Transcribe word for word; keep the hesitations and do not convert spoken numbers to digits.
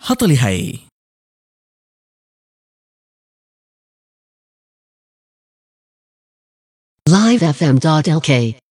هەتەڵی هەیە live f m dot l k